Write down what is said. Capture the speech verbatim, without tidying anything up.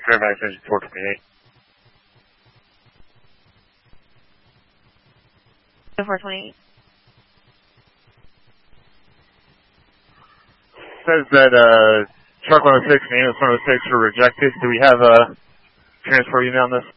Fairfax engine four twenty-eight. four twenty-eight. Says that uh, truck one oh six and ambulance one oh six were rejected. Do we have a transfer email on this?